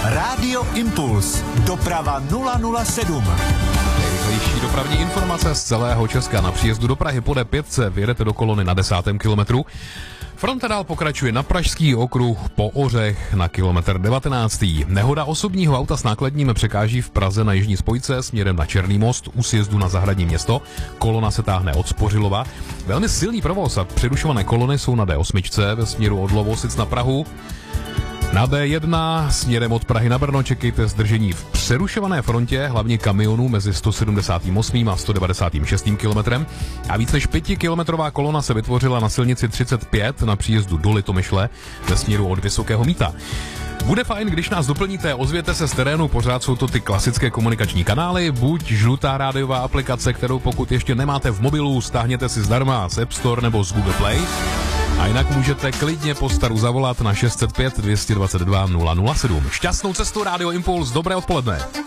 Rádio Impuls. Doprava 007. Nejrychlejší dopravní informace z celého Česka. Na příjezdu do Prahy po D5 vyjedete do kolony na 10. kilometru. Fronta dál pokračuje na Pražský okruh po Ořech na kilometr 19. Nehoda osobního auta s nákladním překáží v Praze na jižní spojce směrem na Černý most u sjezdu na Zahradní Město. Kolona se táhne od Spořilova. Velmi silný provoz a přerušované kolony jsou na D8 ve směru od Lovosic na Prahu. Na D1 směrem od Prahy na Brno čekejte zdržení v přerušované frontě, hlavně kamionů mezi 178. a 196. kilometrem. A víc než 5kilometrová kolona se vytvořila na silnici 35 na příjezdu do Litomyšle ve směru od Vysokého Mýta. Bude fajn, když nás doplníte, ozvěte se z terénu, pořád jsou to ty klasické komunikační kanály, buď žlutá rádiová aplikace, kterou pokud ještě nemáte v mobilu, stáhněte si zdarma z App Store nebo z Google Play. A jinak můžete klidně po staru zavolat na 605 222 007. Šťastnou cestu, Rádio Impuls, dobré odpoledne.